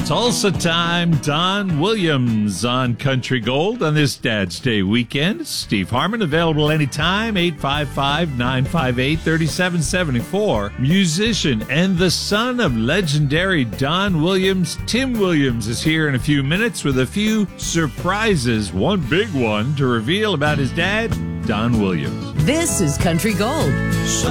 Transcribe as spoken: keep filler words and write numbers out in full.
Tulsa time, Don Williams on Country Gold on this Dad's Day weekend. Steve Harmon, available anytime, eight five five, nine five eight, three seven seven four. Musician and the son of legendary Don Williams, Tim Williams, is here in a few minutes with a few surprises. One big one to reveal about his dad, Don Williams. This is Country Gold. So